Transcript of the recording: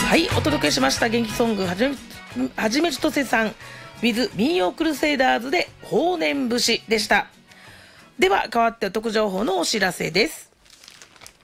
はい、お届けしました元気ソングはじめちとせさん with 民謡クルセイダーズで法然節でした。では変わってお得情報のお知らせです。